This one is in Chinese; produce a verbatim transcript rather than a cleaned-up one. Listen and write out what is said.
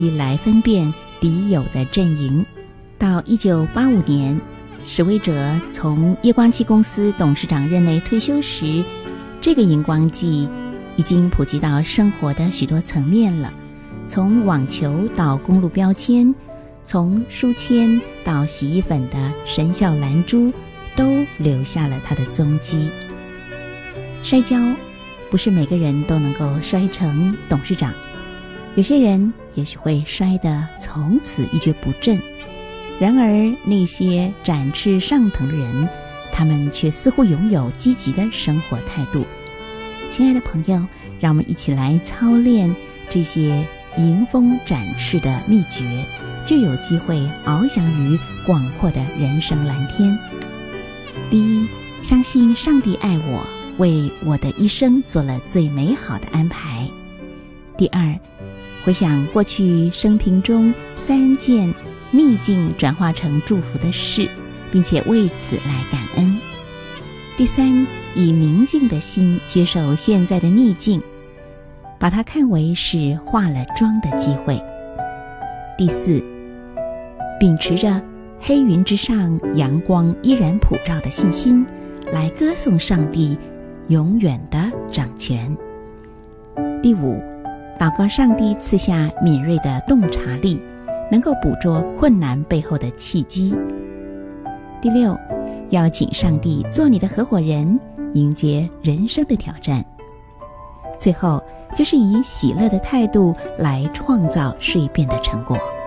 来分辨敌友的阵营。到一九八五年，史威哲从夜光机公司董事长任内退休时，这个荧光剂已经普及到生活的许多层面了，从网球到公路标签，从书签到洗衣粉的神效蓝珠，都留下了它的踪迹。摔跤不是每个人都能够摔成董事长，有些人也许会摔得从此一蹶不振。然而那些展翅上腾的人，他们却似乎拥有积极的生活态度。亲爱的朋友，让我们一起来操练这些迎风展翅的秘诀，就有机会翱翔于广阔的人生蓝天。第一，相信上帝爱我，为我的一生做了最美好的安排。第二，回想过去生平中三件逆境转化成祝福的事，并且为此来感恩。第三，以宁静的心接受现在的逆境，把它看为是化了妆的机会。第四，秉持着黑云之上阳光依然普照的信心，来歌颂上帝永远的掌权。第五，祷告上帝赐下敏锐的洞察力，能够捕捉困难背后的契机。第六，邀请上帝做你的合伙人，迎接人生的挑战。最后，就是以喜乐的态度来创造蜕变的成果。